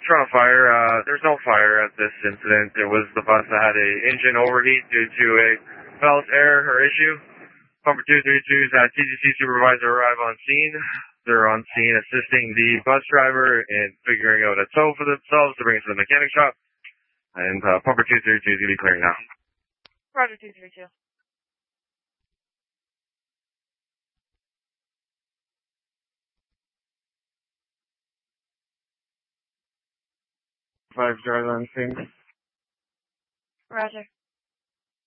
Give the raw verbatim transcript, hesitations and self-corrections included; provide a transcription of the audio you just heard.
Toronto Fire, uh, there's no fire at this incident. It was the bus that had a engine overheat due to a ballast error or issue. Pumper two thirty-two's uh, T G C supervisor arrive on scene. They're on scene assisting the bus driver in figuring out a tow for themselves to bring it to the mechanic shop. And uh, Pumper two thirty-two is going to be clearing now. Roger, two thirty-two. Five driver on scene. Roger.